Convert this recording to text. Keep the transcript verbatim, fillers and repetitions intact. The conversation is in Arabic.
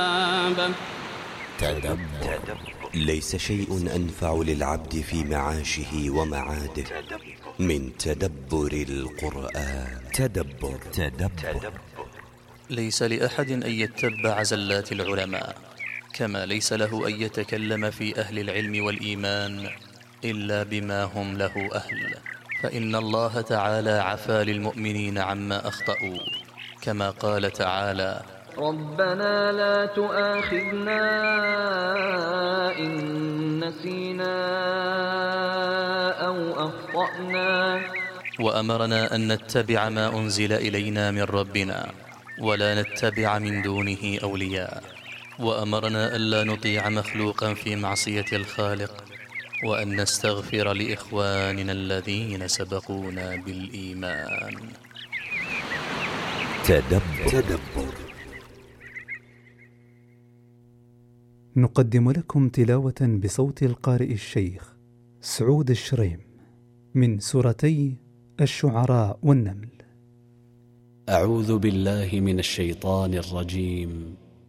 تدبر. ليس شيء أنفع للعبد في معاشه ومعاده من تدبر القرآن. تدبر. تدبر. ليس لأحد أن يتبع زلات العلماء، كما ليس له أن يتكلم في أهل العلم والإيمان إلا بما هم له أهل، فإن الله تعالى عفا للمؤمنين عما أخطأوا، كما قال تعالى: ربنا لا تؤاخذنا إن نسينا أو أخطأنا. وأمرنا أن نتبع ما أنزل إلينا من ربنا ولا نتبع من دونه أولياء، وأمرنا ألا نطيع مخلوقا في معصية الخالق، وأن نستغفر لإخواننا الذين سبقونا بالإيمان. تدبر. تدبر. نقدم لكم تلاوة بصوت القارئ الشيخ سعود الشريم من سورتي الشعراء والنمل. أعوذ بالله من الشيطان الرجيم.